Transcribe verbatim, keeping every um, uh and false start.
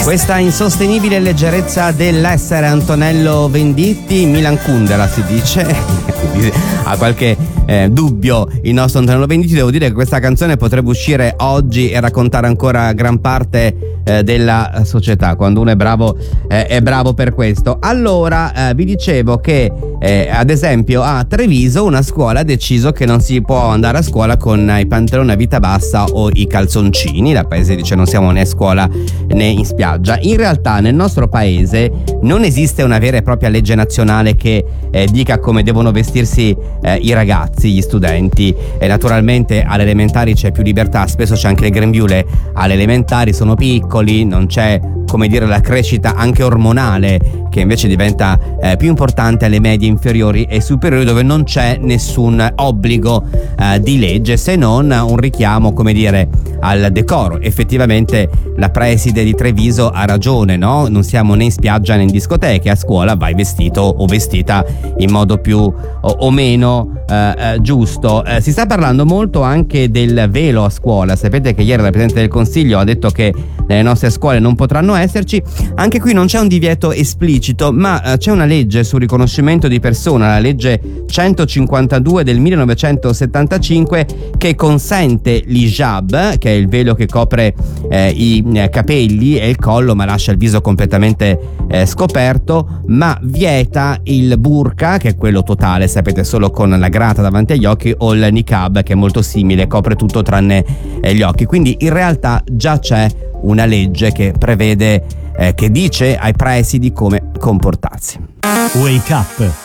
Questa insostenibile leggerezza dell'essere Antonello Venditti, Milan Kundera si dice, ha qualche eh, dubbio il nostro Antonello Venditti. Devo dire che questa canzone potrebbe uscire oggi e raccontare ancora gran parte eh, della società, quando uno è bravo eh, è bravo per questo. Allora eh, vi dicevo che eh, ad esempio a Treviso una scuola ha deciso che non si può andare a scuola con i pantaloni a vita bassa o i calzoncini. La paese dice non siamo né a scuola né in spiaggia. In realtà nel nostro paese non esiste una vera e propria legge nazionale che eh, dica come devono vestirsi eh, i ragazzi, gli studenti, e naturalmente alle elementari c'è più libertà, spesso c'è anche il grembiule alle elementari, sono piccoli, non c'è, come dire, la crescita anche ormonale che invece diventa eh, più importante alle medie inferiori e superiori, dove non c'è nessun obbligo eh, di legge se non un richiamo, come dire, al decoro. Effettivamente la preside di Treviso ha ragione, no? Non siamo né in spiaggia né in discoteche, a scuola vai vestito o vestita in modo più o, o meno eh, eh, giusto. Eh, si sta parlando molto anche del velo a scuola. Sapete che ieri la Presidente del Consiglio ha detto che nelle nostre scuole non potranno esserci. Anche qui non c'è un divieto esplicito, ma eh, c'è una legge sul riconoscimento di persona, la legge centocinquantadue del millenovecentosettantacinque, che consente l'hijab, che è il velo che copre eh, i eh, capelli e il collo ma lascia il viso completamente eh, scoperto, ma vieta il burqa, che è quello totale, sapete, solo con la grata davanti agli occhi, o il niqab, che è molto simile, copre tutto tranne eh, gli occhi. Quindi in realtà già c'è una legge che prevede, eh, che dice ai presidi come comportarsi. Wake Up